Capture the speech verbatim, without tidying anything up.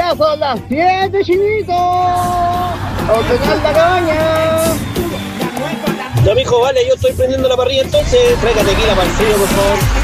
Ya son las siete, chinito. Ordenar la cabaña. Ya, mijo, vale, yo estoy prendiendo la parrilla entonces. Traiga tequila para el frío, por favor.